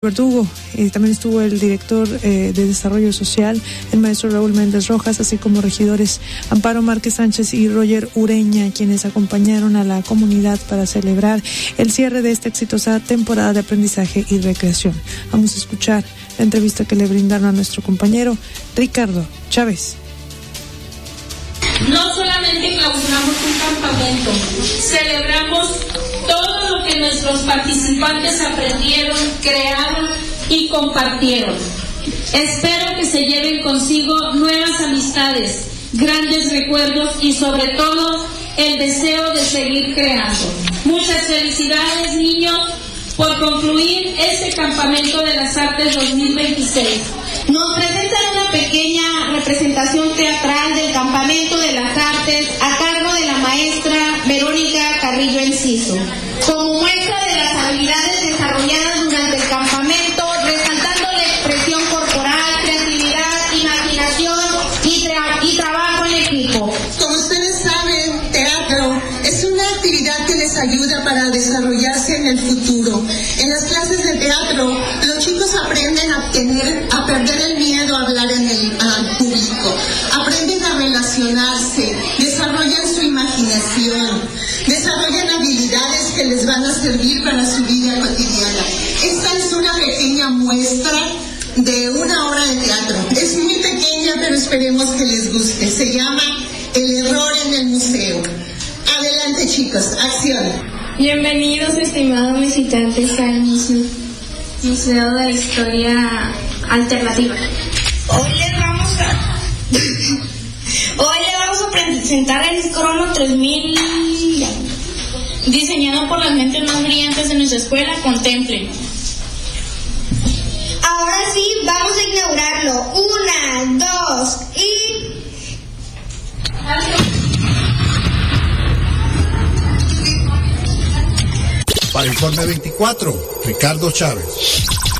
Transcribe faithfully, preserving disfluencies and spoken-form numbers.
Verdugo, y también estuvo el director eh, de Desarrollo Social, el maestro Raúl Méndez Rojas, así como regidores Amparo Márquez Sánchez y Roger Ureña, quienes acompañaron a la comunidad para celebrar el cierre de esta exitosa temporada de aprendizaje y recreación. Vamos a escuchar la entrevista que le brindaron a nuestro compañero Ricardo Chávez. No solamente clausuramos un campamento, celebramos todo lo que nuestros participantes aprendieron, crearon y compartieron. Espero que se lleven consigo nuevas amistades, grandes recuerdos y sobre todo el deseo de seguir creando. Muchas felicidades, niños, por concluir este Campamento de las Artes dos mil veintiséis. Nos presentan una pequeña representación teatral del Campamento de las Artes a cargo de la maestra Verónica Carrillo Enciso. Como muestra de las habilidades desarrolladas durante el campamento, resaltando la expresión corporal, creatividad, imaginación y, tra- y trabajo en equipo. Como ustedes saben, teatro es una actividad que les ayuda para desarrollarse en el futuro. En las clases de teatro, los chicos aprenden a tener, a perder el miedo a hablar en el uh, público, aprenden a relacionarse, desarrollan su imaginación, desarrollan habilidades que les van a servir para su vida cotidiana. Esta es una pequeña muestra de una obra de teatro. Es muy pequeña, pero esperemos que les guste. Se llama El error en el museo. Adelante, chicos, acción. Bienvenidos, estimados visitantes al museo, museo de Historia Alternativa. Hoy les vamos a hoy les vamos a presentar el Crono tres mil, diseñado por las mentes más brillantes de nuestra escuela. Contemplen. Ahora sí, vamos a inaugurarlo. Una, dos y... Para Informe veinticuatro, Ricardo Chávez.